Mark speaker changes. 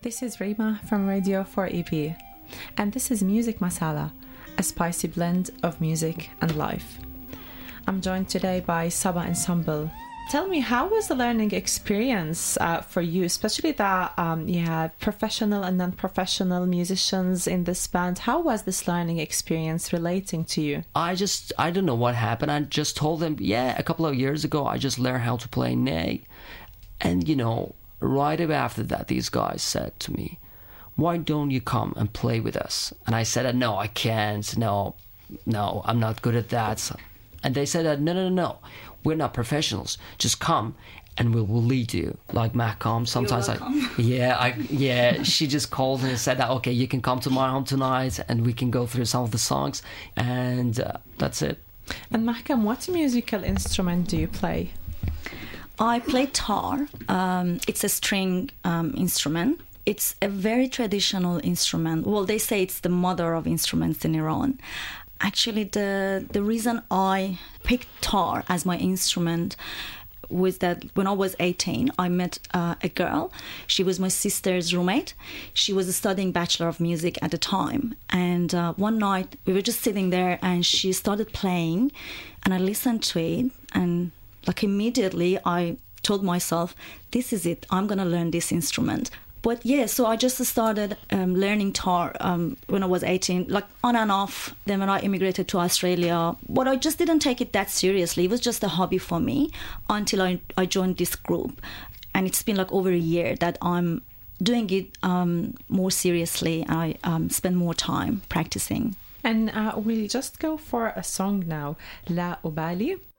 Speaker 1: This is Rima from Radio 4EB, and this is Music Masala, a spicy blend of music and life. I'm joined today by Saba Ensemble. Tell me, how was the learning experience for you, especially that you had professional and non-professional musicians in this band? How was this learning experience relating to you?
Speaker 2: I don't know what happened. I just told them, a couple of years ago, I just learned how to play ney. And, right after that, these guys said to me, why don't you come and play with us? And I said, no, I can't. No, I'm not good at that. And they said, no, we're not professionals. Just come and we will lead you. Like Macom, sometimes she just called me and said that, okay, you can come to my home tonight and we can go through some of the songs. And that's it.
Speaker 1: And Mahkam, what musical instrument do you play?
Speaker 3: I play tar. It's a string instrument. It's a very traditional instrument. Well, they say it's the mother of instruments in Iran. Actually, the reason I picked tar as my instrument was that when I was 18, I met a girl. She was my sister's roommate. She was studying Bachelor of Music at the time. And one night, we were just sitting there and she started playing. And I listened to it. And immediately, I told myself, this is it. I'm going to learn this instrument. But so I just started learning tar when I was 18, on and off. Then when I immigrated to Australia, but I just didn't take it that seriously. It was just a hobby for me until I joined this group. And it's been over a year that I'm doing it more seriously. I spend more time practicing.
Speaker 1: And we'll just go for a song now, La Ubali.